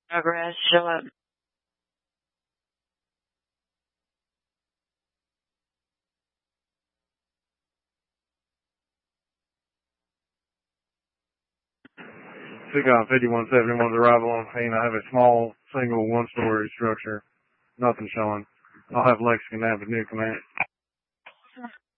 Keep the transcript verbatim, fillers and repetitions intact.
Progress, show up. Seacon fifty-one seventy-one's arrival on scene. I have a small, single, one-story structure. Nothing showing. I'll have Lexington Avenue command.